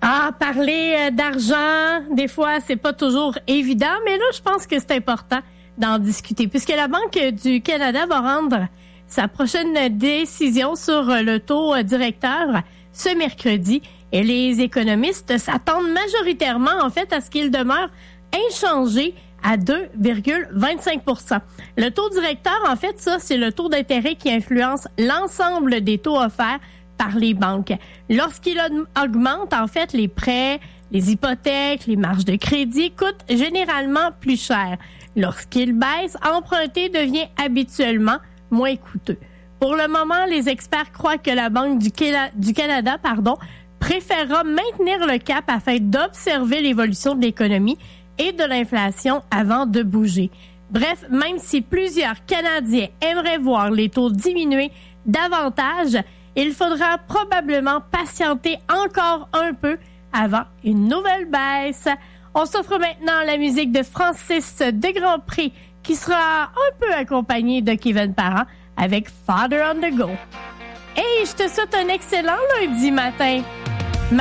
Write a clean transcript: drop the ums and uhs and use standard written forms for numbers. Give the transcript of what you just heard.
Parler d'argent, des fois, c'est pas toujours évident, mais là, je pense que c'est important d'en discuter, puisque la Banque du Canada va rendre sa prochaine décision sur le taux directeur ce mercredi. Et les économistes s'attendent majoritairement, en fait, à ce qu'il demeure inchangé à 2,25 %. Le taux directeur, en fait, ça, c'est le taux d'intérêt qui influence l'ensemble des taux offerts par les banques. Lorsqu'il augmente, en fait, les prêts, les hypothèques, les marges de crédit coûtent généralement plus cher. Lorsqu'il baisse, emprunter devient habituellement moins coûteux. Pour le moment, les experts croient que la Banque du Canada, préférera maintenir le cap afin d'observer l'évolution de l'économie et de l'inflation avant de bouger. Bref, même si plusieurs Canadiens aimeraient voir les taux diminuer davantage, il faudra probablement patienter encore un peu avant une nouvelle baisse. On s'offre maintenant la musique de Francis de Grandpré qui sera un peu accompagné de Kevin Parent avec Father on the Go. Hey, je te souhaite un excellent lundi matin.